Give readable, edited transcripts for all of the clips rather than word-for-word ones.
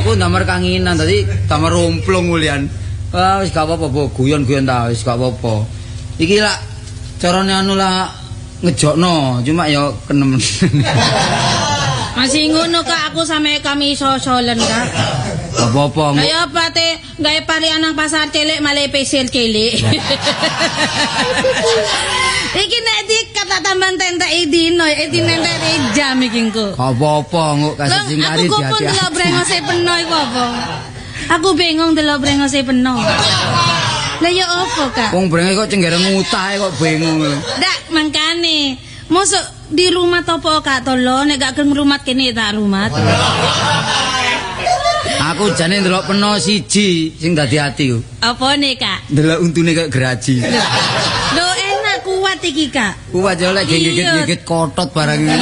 aku ndamar kanginan tadi damar romplong ulian. Ah wis gak apa-apa, Bu. Guyon-guyon ta wis gak apa-apa. Iki lak carane anu lah ngejokno, cuma ya kenem. Masih ngono Kak, aku sampe kami sosolen Kak. Apa-apa. Kaya apa te gawe pari anang pasar cilik malah pesil cilik. Iki nek dikata tamban tentek dino, nentek jam iki engko. Apa-apa nguk kasih sing kari Aku pun delok brengose peno iku apa? Aku bingung delok brengose peno. Lah ya apa Kak? Wong brengose kok cenggere ngutahe kok bingung. Ndak mangkane. Mosok di rumah topo Kak tolo nek gak gelem rumat kene tak rumat. Aku jane ndelok peno siji sing dadi ati ku. Apane Kak? Ndelok untune kaya geraji. Lho enak kuat iki Kak. Kuat yo lek gigit-gigit kotot barang iki.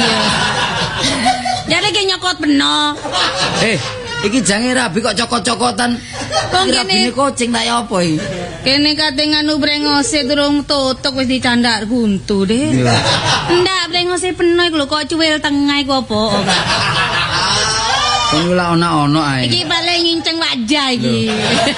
Jadi ki nyokot peno. Iki jange rabi kok cokot-cokotan. Wong kene kucing tak ya apa iki? Kene kate nganu brengose durung tutuk wis dicandak guntu deh. Ndak brengose peno iku lho kok cuwil tengah iku apa Kak? Kono lah ono ae. Iki paling nginceng wajah iki.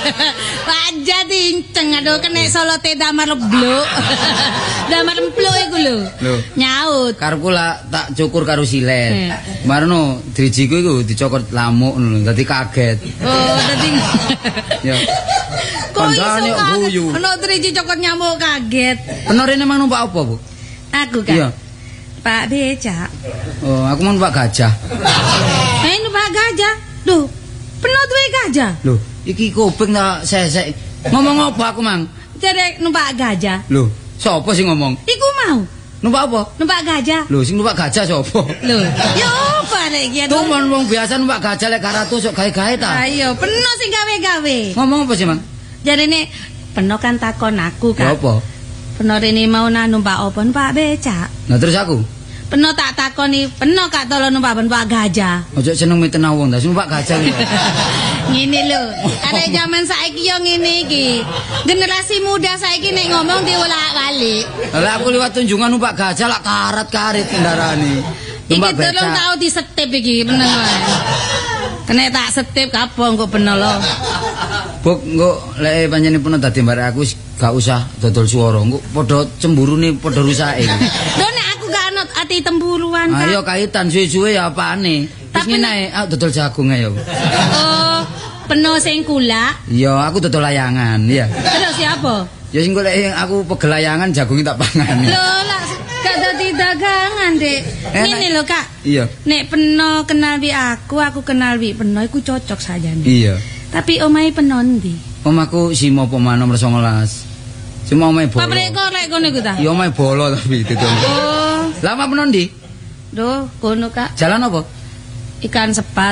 Wajah diinceng aduh kena solote damar bluk. Damar empluk iku lho. Nyaut. Karepku lah tak cukur karo silet. Marno drijiku iku dicokot lamuk ngono dadi kaget. Oh, dadi. Ya. Kandane guyu. Ono driji cokot nyamuk kaget. Bener rene mang numpak apa, Bu? Aku kan. Iya. Pak becak. Oh, aku mau numpak gajah. Numpak gajah. Duh, peno duwe gajah. Loh, iki kuping tak sesek. Ngomong apa aku, Mang? Jadi numpak gajah. Loh, sapa sing ngomong? Iku mau. Numpak apa? Numpak gajah. Loh, sing numpak gajah sapa? Loh, ya apa nek iki? Tuman wong biasa numpak gajah lek karatus sok gawe-gawe ta. Ayo, peno sing gawe-gawe. Ngomong apa sih, Mang? Jadi nek peno kan takon aku kan. Ya apa? Peno rene mau numpak apa? Numpak becak. Nah terus aku? Peno tak takoni, peno Kak tolong numpak gajah. Ojo seneng mitenah wong ta, numpak gajah iki. Ngene lho, arek zaman saiki yo ngene iki. Generasi muda saiki nek ngomong diolak-alik. Lah aku liwat tunjungan numpak gajah lak karat-karit kendaraane. Iki tolong tau disetip iki meneng wae. Kena tak setip kapong kok peno lho. Buk engko lek panjenengan pun dadi mbare aku gak usah dodol swara. Engko padha cemburune padha rusake. Lho nek aku gak ono ati temburuan Kak. Ayo kaitan suwe-suwe ya apane. Wis ngene ae dodol jagung ae yo. Oh, peno sing kulak. Iya, aku dodol layangan, iya. Terus siapa? Ya sing golek aku pegel layangan jagung tak pangan. Lho lah gak dadi dagangan, Dek. Ngene lho, Kak. Iya. Nek peno kenal wi aku kenal wi peno iku cocok sajane. Iya. Tapi omahe peno ndi? Omaku Simo Poma nomor 19. Cuma omahe bolo. Pabrik korek kono iku ta? Ya omahe bolo tapi didol. Oh. Lama peno ndi? Duh, kono Kak. Jalan apa? Ikan sepat.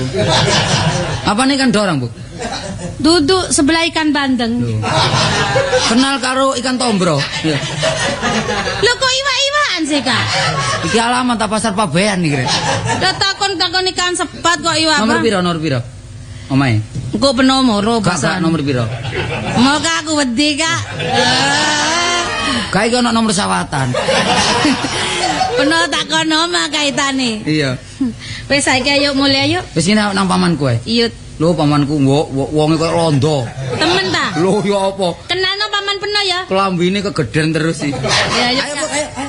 Apa nih ikan dorang, Bu? Duduk sebelah ikan bandeng. Kenal karo ikan tombro. Iya. Lho kok iwak-iwakan sih, Kak? Iki alamat ta pasar Pabean iki, Rek. Lah takon ikan sepat kok iwak. Nomor piro? Omahe. Engko peno moro Kakak nomor piro? Mau Kak aku wedi, Kak. Kae ono nomor sawatan. Peno takon omah kaitane. Iya. Wis saiki ayo mulai ayo. Wis ini nang pamanku ae. Iya. Lho pamanku wonge koyo londo. Temen ta? Lho ya apa? Kenalno paman peno ya? Klambine kegeden terus sih. Ya ayo. Ayo